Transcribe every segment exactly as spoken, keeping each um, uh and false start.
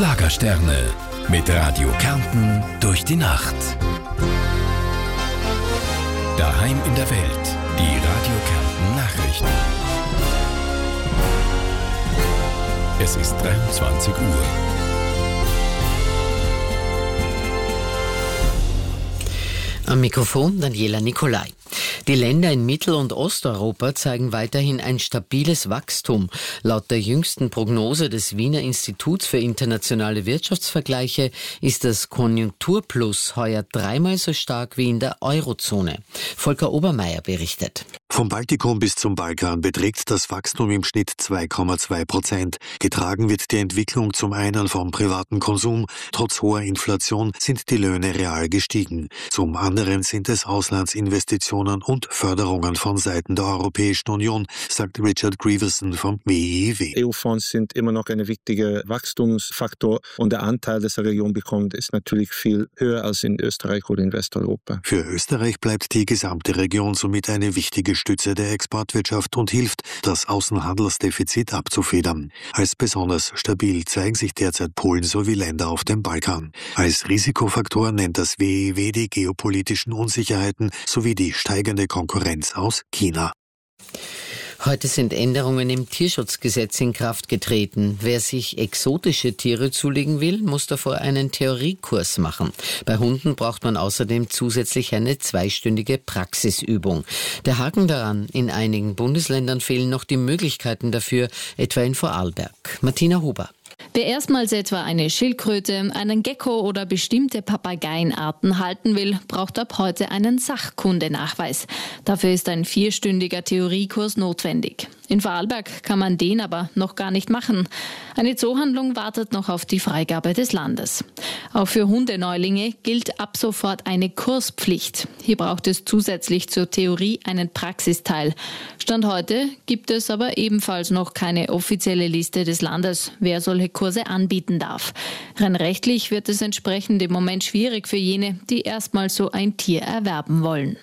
Schlagersterne mit Radio Kärnten durch die Nacht. Daheim in der Welt, die Radio Kärnten Nachrichten. Es ist dreiundzwanzig Uhr. Am Mikrofon Daniela Nicolai. Die Länder in Mittel- und Osteuropa zeigen weiterhin ein stabiles Wachstum. Laut der jüngsten Prognose des Wiener Instituts für internationale Wirtschaftsvergleiche ist das Konjunkturplus heuer dreimal so stark wie in der Eurozone. Volker Obermeier berichtet. Vom Baltikum bis zum Balkan beträgt das Wachstum im Schnitt zwei Komma zwei Prozent. Getragen wird die Entwicklung zum einen vom privaten Konsum. Trotz hoher Inflation sind die Löhne real gestiegen. Zum anderen sind es Auslandsinvestitionen und Förderungen von Seiten der Europäischen Union, sagt Richard Grieverson vom W E I W. E U-Fonds sind immer noch ein wichtiger Wachstumsfaktor und der Anteil, das die Region bekommt, ist natürlich viel höher als in Österreich oder in Westeuropa. Für Österreich bleibt die gesamte Region somit eine wichtige Stütze der Exportwirtschaft und hilft, das Außenhandelsdefizit abzufedern. Als besonders stabil zeigen sich derzeit Polen sowie Länder auf dem Balkan. Als Risikofaktor nennt das W E I W die geopolitischen Unsicherheiten sowie die steigende Konkurrenz aus China. Heute sind Änderungen im Tierschutzgesetz in Kraft getreten. Wer sich exotische Tiere zulegen will, muss davor einen Theoriekurs machen. Bei Hunden braucht man außerdem zusätzlich eine zweistündige Praxisübung. Der Haken daran, in einigen Bundesländern fehlen noch die Möglichkeiten dafür, etwa in Vorarlberg. Martina Huber. Wer erstmals etwa eine Schildkröte, einen Gecko oder bestimmte Papageienarten halten will, braucht ab heute einen Sachkundenachweis. Dafür ist ein vierstündiger Theoriekurs notwendig. In Vorarlberg kann man den aber noch gar nicht machen. Eine Zoohandlung wartet noch auf die Freigabe des Landes. Auch für Hundeneulinge gilt ab sofort eine Kurspflicht. Hier braucht es zusätzlich zur Theorie einen Praxisteil. Stand heute gibt es aber ebenfalls noch keine offizielle Liste des Landes, wer solche Kurse anbieten darf. Rein rechtlich wird es entsprechend im Moment schwierig für jene, die erstmal so ein Tier erwerben wollen.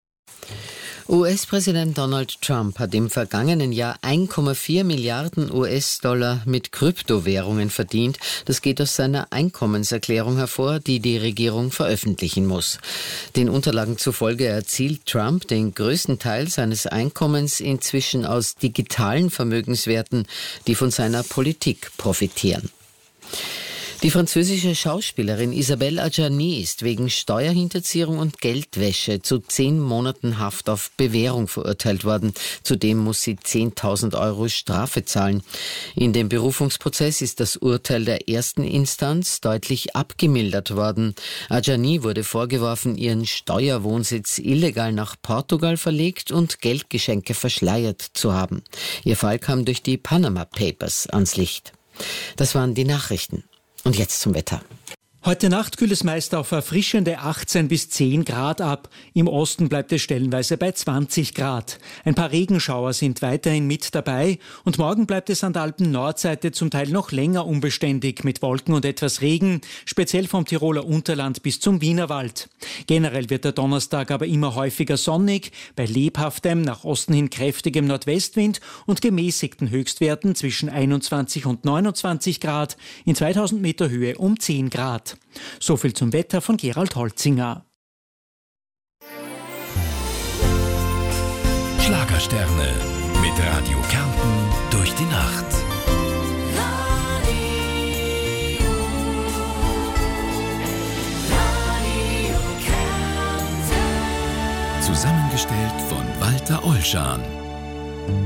U S-Präsident Donald Trump hat im vergangenen Jahr eins Komma vier Milliarden U S-Dollar mit Kryptowährungen verdient. Das geht aus seiner Einkommenserklärung hervor, die die Regierung veröffentlichen muss. Den Unterlagen zufolge erzielt Trump den größten Teil seines Einkommens inzwischen aus digitalen Vermögenswerten, die von seiner Politik profitieren. Die französische Schauspielerin Isabelle Adjani ist wegen Steuerhinterziehung und Geldwäsche zu zehn Monaten Haft auf Bewährung verurteilt worden. Zudem muss sie zehntausend Euro Strafe zahlen. In dem Berufungsprozess ist das Urteil der ersten Instanz deutlich abgemildert worden. Adjani wurde vorgeworfen, ihren Steuerwohnsitz illegal nach Portugal verlegt und Geldgeschenke verschleiert zu haben. Ihr Fall kam durch die Panama Papers ans Licht. Das waren die Nachrichten. Und jetzt zum Wetter. Heute Nacht kühlt es meist auf erfrischende achtzehn bis zehn Grad ab. Im Osten bleibt es stellenweise bei zwanzig Grad. Ein paar Regenschauer sind weiterhin mit dabei und morgen bleibt es an der Alpen-Nordseite zum Teil noch länger unbeständig mit Wolken und etwas Regen, speziell vom Tiroler Unterland bis zum Wienerwald. Generell wird der Donnerstag aber immer häufiger sonnig, bei lebhaftem, nach Osten hin kräftigem Nordwestwind und gemäßigten Höchstwerten zwischen einundzwanzig und neunundzwanzig Grad, in zweitausend Meter Höhe um zehn Grad. So viel zum Wetter von Gerald Holzinger. Schlagersterne mit Radio Kärnten durch die Nacht. Radio, Radio Kärnten. Zusammengestellt von Walter Olschan.